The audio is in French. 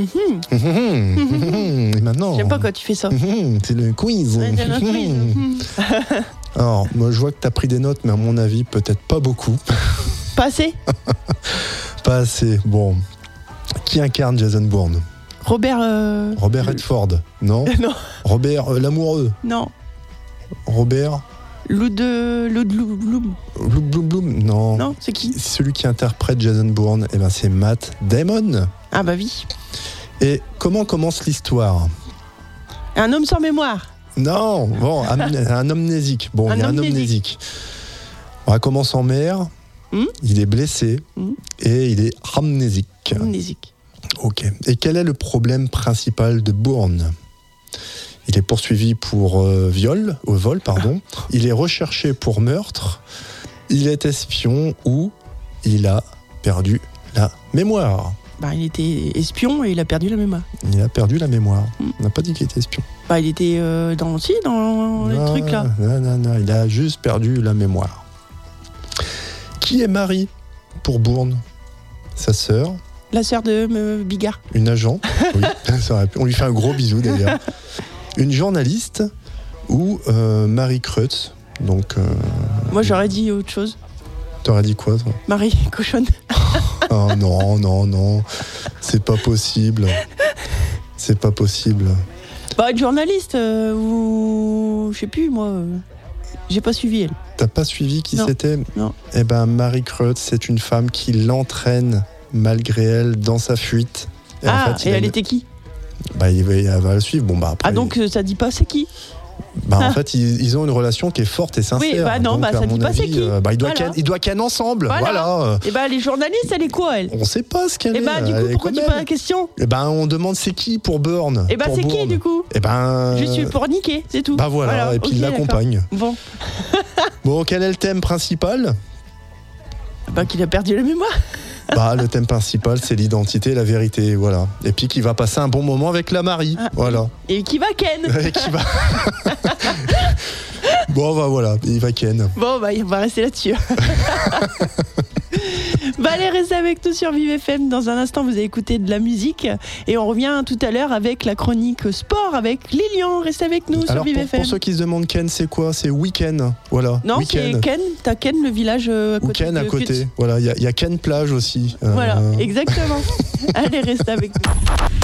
Et maintenant, J'aime pas quand tu fais ça. c'est le quiz. Ouais, c'est notre quiz. Alors, moi, je vois que tu as pris des notes, mais à mon avis, peut-être pas beaucoup. Pas assez. Pas assez. Bon. Qui incarne Jason Bourne ? Robert Redford, non ? non, Robert l'amoureux. non. Robert Loum. Bloom, non. Non, c'est qui ? Celui qui interprète Jason Bourne, eh ben, c'est Matt Damon. Ah bah oui. Et comment commence l'histoire ? Un homme sans mémoire. Non, bon, un amnésique. Bon, Un il y a un amnésique. amnésique. On commence en mer. Il est blessé et il est amnésique. Amnésique. Ok. Et quel est le problème principal de Bourne ? Il est poursuivi pour vol. Il est recherché pour meurtre. Il est espion ou il a perdu la mémoire. Bah, il était espion et il a perdu la mémoire. Il a perdu la mémoire. On n'a pas dit qu'il était espion. Bah, il était dans les trucs là. Non, il a juste perdu la mémoire. Qui est Marie pour Bourne ? Sa sœur ? La sœur de Bigard. Une agent ? Oui, ça aurait pu. On lui fait un gros bisou d'ailleurs. Une journaliste ou Marie Kreutz ? Donc, Moi j'aurais dit autre chose. t'aurais dit quoi toi ? Marie cochonne. Oh non, c'est pas possible. C'est pas possible. Bah, une journaliste ou je sais plus moi. J'ai pas suivi elle. T'as pas suivi qui Non. c'était ? Non. Eh ben, Marie Kreutz, c'est une femme qui l'entraîne malgré elle dans sa fuite. Et en fait, et elle était qui ? Bah, elle va le suivre. Bon, bah, après, Ah donc ça dit pas c'est qui ? en fait, ils ont une relation qui est forte et sincère. Oui, bah non, donc, bah, à ça dit mon pas c'est avis, qui. Ils doivent ken ensemble. Voilà. Et bah les journalistes, elle est quoi elle ? On sait pas ce qu'elle est. Et bah du coup, elle est pourquoi comme tu elle. poses la question ? Eh ben, on demande c'est qui pour Bourne. Et bah pour c'est qui Bourne. du coup ? Eh ben. Je suis pour niquer, c'est tout. Bah voilà, et puis ok, il l'accompagne. d'accord. Bon, Bon, quel est le thème principal ? bah qu'il a perdu la mémoire. Bah, le thème principal, c'est l'identité et la vérité, voilà. Et puis qu'il va passer un bon moment avec la Marie, voilà. Et qui va ken ? Et qui va... Bon, bah voilà, il va ken. Bon, bah on va rester là-dessus. Bah allez, restez avec nous sur Vive FM. Dans un instant, vous allez écouter de la musique. Et on revient tout à l'heure avec la chronique sport avec Lilian. Restez avec nous sur Alors, Vive FM. pour ceux qui se demandent Ken, c'est quoi ? C'est week-end, voilà. Non, week-end. c'est Ken. T'as Ken, le village à côté. Ou Ken à de côté, Kutz. voilà. Il y a Ken plage aussi. Voilà, exactement. Allez, restez avec nous.